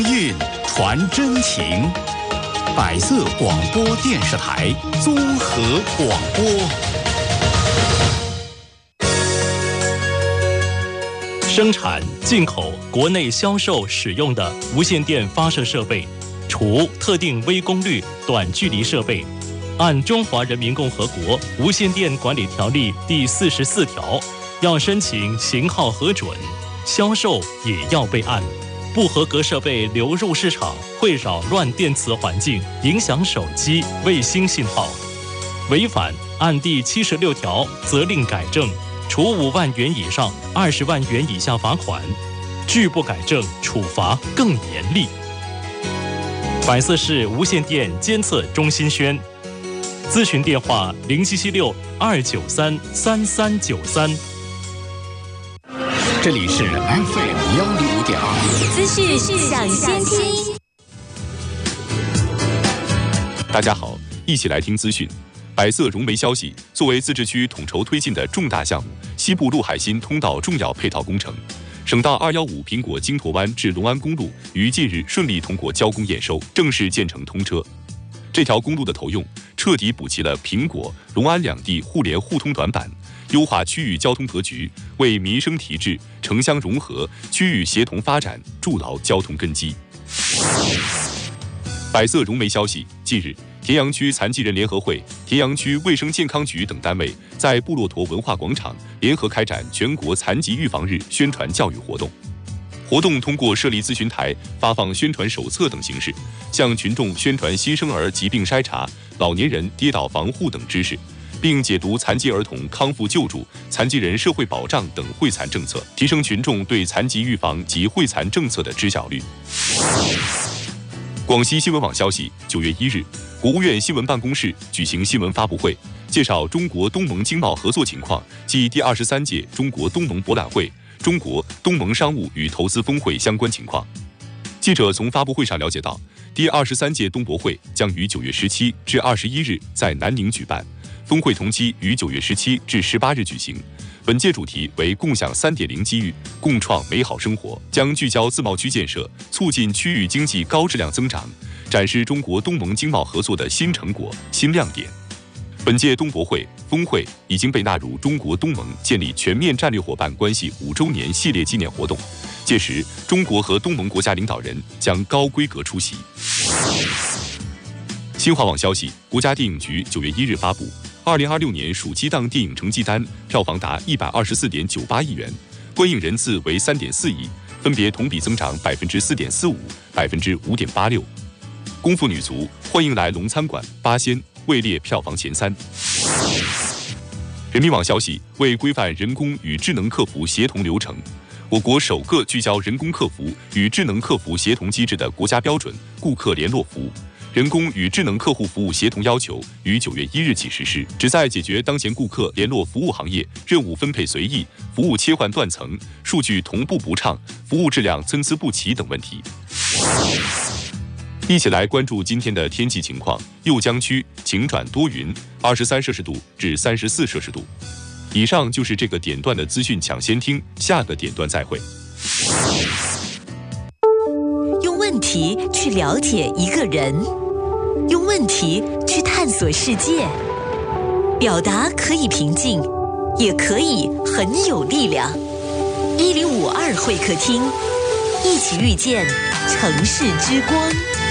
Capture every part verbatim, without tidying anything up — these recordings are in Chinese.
韵传真情，百色广播电视台综合广播。生产、进口、国内销售使用的无线电发射设备，除特定微功率短距离设备，按《中华人民共和国无线电管理条例》第四十四条，要申请型号核准，销售也要备案。不合格设备流入市场，会扰乱电磁环境，影响手机、卫星信号。违反按第七十六条责令改正，处五万元以上二十万元以下罚款；拒不改正，处罚更严厉。百色市无线电监测中心宣，咨询电话零七七六二九三三三九三。 这里是 F M 幺零五点二， 资讯抢先听。 大家好，一起来听资讯。百色融媒消息，作为自治区统筹推进的重大项目，西部陆海新通道重要配套工程，省道二一五苹果金沱湾至隆安公路于近日顺利通过交工验收，正式建成通车。这条公路的投用，彻底补齐了苹果、隆安两地互联互通短板，优化区域交通格局，为民生提质、城乡融合、区域协同发展筑牢交通根基。百色融媒消息，近日，田阳区残疾人联合会、田阳区卫生健康局等单位在布洛陀文化广场联合开展全国残疾预防日宣传教育活动。活动通过设立咨询台、发放宣传手册等形式，向群众宣传新生儿疾病筛查、老年人跌倒防护等知识，并解读残疾儿童康复救助、残疾人社会保障等惠残政策，提升群众对残疾预防及惠残政策的知晓率。广西新闻网消息，九月一日，国务院新闻办公室举行新闻发布会，介绍中国东盟经贸合作情况及第二十三届中国东盟博览会、中国东盟商务与投资峰会相关情况。记者从发布会上了解到，第二十三届东博会将于九月十七至二十一日在南宁举办，峰会同期于九月十七至十八日举行。本届主题为共享 三点零 机遇，共创美好生活，将聚焦自贸区建设，促进区域经济高质量增长，展示中国东盟经贸合作的新成果、新亮点。本届东博会峰会已经被纳入中国东盟建立全面战略伙伴关系五周年系列纪念活动，届时中国和东盟国家领导人将高规格出席。新华网消息，国家电影局九月一日发布二零二六年暑期档电影成绩单，票房达一百二十四点九八亿元，观影人次为三点四亿，分别同比增长百分之四点四五、百分之五点八六。功夫女足欢迎来龙餐馆，八仙位列票房前三。人民网消息，为规范人工与智能客服协同流程，我国首个聚焦人工客服与智能客服协同机制的国家标准《顾客联络服务》人工与智能客户服务协同要求于九月一日起实施，旨在解决当前顾客联络服务行业任务分配随意、服务切换断层、数据同步不畅、服务质量参差不齐等问题。一起来关注今天的天气情况，右江区晴转多云，二十三摄氏度至三十四摄氏度。以上就是这个点段的资讯抢先听，下个点段再会。 用问题去了解一个人，用问题去探索世界。表达可以平静，也可以很有力量。一零五二会客厅，一起遇见城市之光。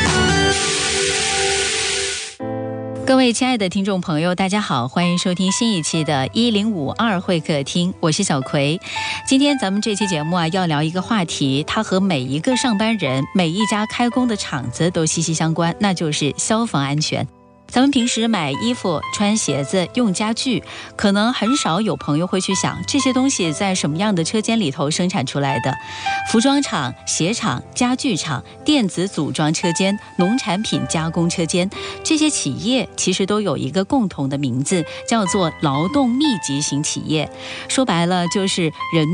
各位亲爱的听众朋友，大家好，欢迎收听新一期的一零五二会客厅，我是小葵。今天咱们这期节目啊，要聊一个话题，它和每一个上班人、每一家开工的厂子都息息相关，那就是消防安全。咱们平时买衣服、穿鞋子、用家具，可能很少有朋友会去想这些东西在什么样的车间里头生产出来的。服装厂、鞋厂、家具厂、电子组装车间、农产品加工车间，这些企业其实都有一个共同的名字，叫做劳动密集型企业。说白了就是人